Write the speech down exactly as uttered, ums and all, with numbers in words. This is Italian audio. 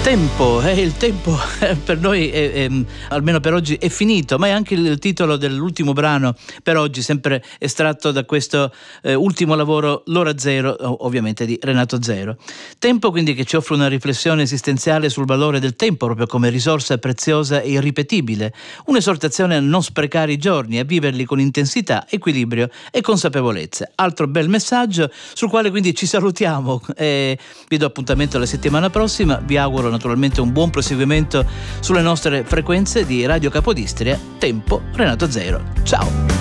Tempo, eh, il tempo eh, per noi, è, è, almeno per oggi, è finito, ma è anche il titolo dell'ultimo brano per oggi, sempre estratto da questo eh, ultimo lavoro, L'ora zero, ovviamente di Renato Zero. Tempo quindi che ci offre una riflessione esistenziale sul valore del tempo, proprio come risorsa preziosa e irripetibile, un'esortazione a non sprecare i giorni, a viverli con intensità, equilibrio e consapevolezza. Altro bel messaggio sul quale quindi ci salutiamo e vi do appuntamento la settimana prossima. Vi auguro naturalmente un buon proseguimento sulle nostre frequenze di Radio Capodistria. Tempo Renato Zero. Ciao!